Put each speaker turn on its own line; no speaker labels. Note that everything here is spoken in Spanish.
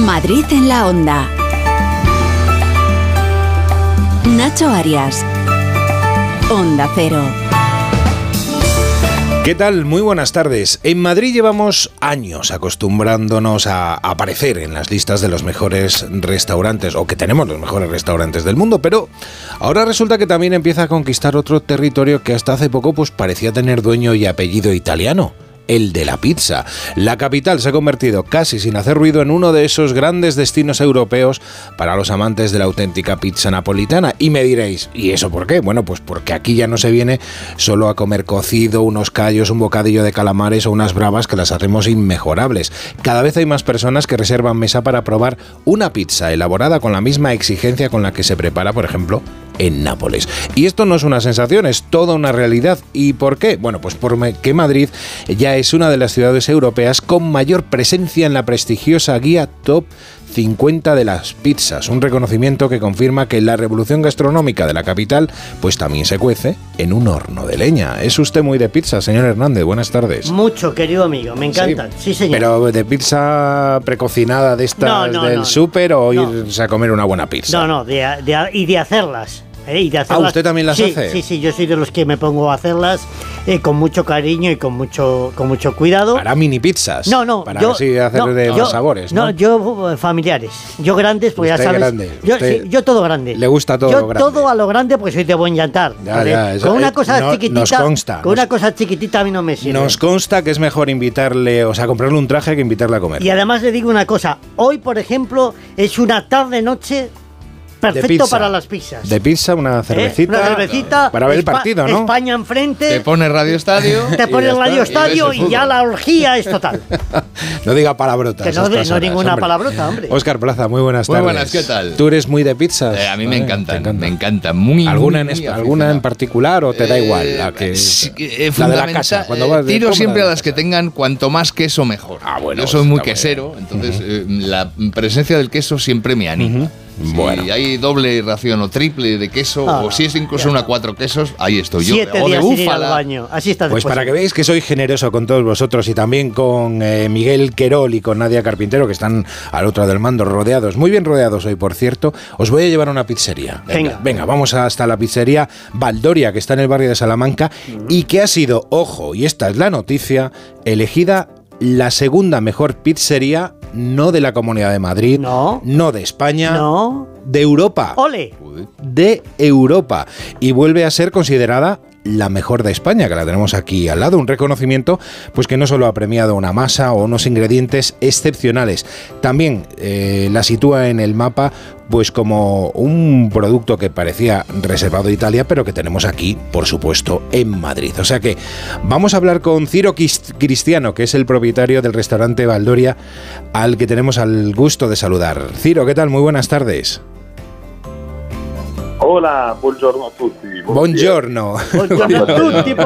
Madrid en la Onda. Nacho Arias. Onda Cero.
¿Qué tal? Muy buenas tardes. En Madrid llevamos años acostumbrándonos a aparecer en las listas de los mejores restaurantes, o que tenemos los mejores restaurantes del mundo, pero ahora resulta que también empieza a conquistar otro territorio que hasta hace poco pues parecía tener dueño y apellido italiano. El de la pizza. La capital se ha convertido, casi sin hacer ruido, en uno de esos grandes destinos europeos para los amantes de la auténtica pizza napolitana. Y me diréis, ¿y eso por qué? Bueno, pues porque aquí ya no se viene solo a comer cocido, unos callos, un bocadillo de calamares o unas bravas que las hacemos inmejorables. Cada vez hay más personas que reservan mesa para probar una pizza elaborada con la misma exigencia con la que se prepara, por ejemplo, en Nápoles. Y esto no es una sensación, es toda una realidad. ¿Y por qué? Bueno, pues porque Madrid ya es una de las ciudades europeas con mayor presencia en la prestigiosa guía Top 50 de las pizzas, un reconocimiento que confirma que la revolución gastronómica de la capital pues también se cuece en un horno de leña. ¿Es usted muy de pizza, señor Hernández? Buenas tardes.
Mucho, querido amigo, me encantan. Sí, señor.
¿Pero de pizza precocinada de estas del súper o irse a comer una buena pizza?
No, de hacerlas. Y de hacerlas.
¿Usted también las hace?
Sí, yo soy de los que me pongo a hacerlas con mucho cariño y con mucho cuidado.
¿Para mini pizzas?
No.
Para así hacer de más sabores, ¿no?
No, yo familiares. Yo grandes, pues ya sabes.
Grande.
Yo todo grande.
¿Le gusta todo lo grande?
Yo todo a lo grande, pues soy de buen llantar.
Eso,
con una cosa chiquitita.
Nos consta.
Con una cosa chiquitita a mí no me sirve.
Nos consta que es mejor invitarle, o sea, comprarle un traje que invitarle a comer.
Y además le digo una cosa. Hoy, por ejemplo, es una tarde-noche perfecto para las pizzas.
De pizza, una cervecita. Para ver el partido, ¿no?
España enfrente.
Te pone Radio Estadio.
Te pone Radio Estadio y ya la orgía es total.
No diga palabrotas.
Que no ninguna palabrota, hombre.
Óscar Plaza, muy buenas tardes.
Muy buenas, ¿qué tal?
¿Tú eres muy de pizzas?
A mí me encanta. Muy
¿Alguna en particular o te da igual? La de la casa.
Tiro siempre a las que tengan cuanto más queso mejor.
Bueno,
yo soy muy quesero, entonces la presencia del queso siempre me anima.
Bueno.
Si hay doble ración o triple de queso, o si es incluso una 4 quesos, ahí estoy yo.
7 días sin ir al baño. Así está.
Pues para que veáis que soy generoso con todos vosotros y también con Miguel Querol y con Nadia Carpintero, que están al otro del mando, rodeados, muy bien rodeados hoy, por cierto, os voy a llevar a una pizzería. Venga, vamos hasta la pizzería Valdoria, que está en el barrio de Salamanca y que ha sido, ojo, y esta es la noticia, elegida la segunda mejor pizzería, no de la Comunidad de Madrid, no de España, de Europa.
¡Ole!
De Europa. Y vuelve a ser considerada la mejor de España, que la tenemos aquí al lado, un reconocimiento pues que no solo ha premiado una masa o unos ingredientes excepcionales, también la sitúa en el mapa pues como un producto que parecía reservado a Italia, pero que tenemos aquí, por supuesto, en Madrid. O sea que vamos a hablar con Ciro Cristiano, que es el propietario del restaurante Valdoria, al que tenemos al gusto de saludar. Ciro, ¿qué tal? Muy buenas tardes.
Hola, buongiorno a tutti.
Buongiorno.
Buongiorno a tutti.